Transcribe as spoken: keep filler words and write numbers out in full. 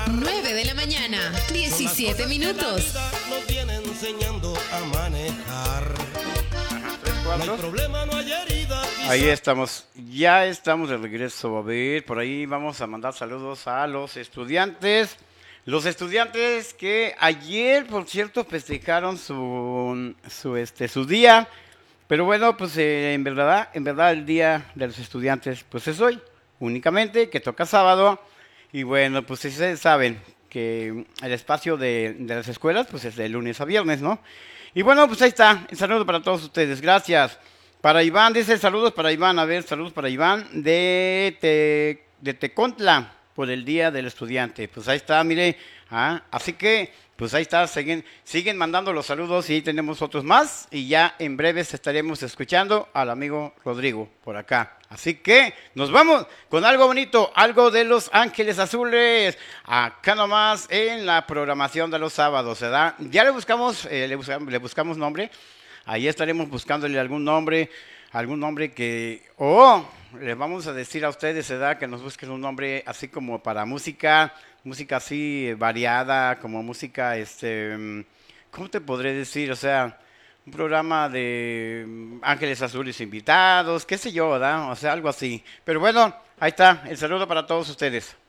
nueve de la mañana, diecisiete minutos. Nos viene enseñando a manejar. No hay problema, no hay herida. Ahí estamos, ya estamos de regreso. A ver, por ahí vamos a mandar saludos a los estudiantes. Los estudiantes que ayer, por cierto, festejaron su, su, este, su día. Pero bueno, pues eh, en verdad, en verdad el día de los estudiantes, pues es hoy, únicamente, que toca sábado. Y bueno, pues ustedes saben que el espacio de, de las escuelas, pues es de lunes a viernes, ¿no? Y bueno, pues ahí está, el saludo para todos ustedes, gracias. Para Iván, dice saludos para Iván, a ver, saludos para Iván de, Te, de Tecontla, por el Día del Estudiante. Pues ahí está, mire, ah, así que, pues ahí está, siguen, siguen mandando los saludos y ahí tenemos otros más. Y ya en breves estaremos escuchando al amigo Rodrigo por acá. Así que nos vamos con algo bonito, algo de Los Ángeles Azules, acá nomás en la programación de los sábados, ¿verdad? Ya le buscamos, eh, le buscamos, le buscamos nombre. Ahí estaremos buscándole algún nombre, algún nombre que... Oh, les vamos a decir a ustedes, ¿verdad? Que nos busquen un nombre así como para música, música así variada, como música, este... ¿Cómo te podré decir? O sea, un programa de Ángeles Azules invitados, qué sé yo, ¿verdad? O sea, algo así. Pero bueno, ahí está, el saludo para todos ustedes.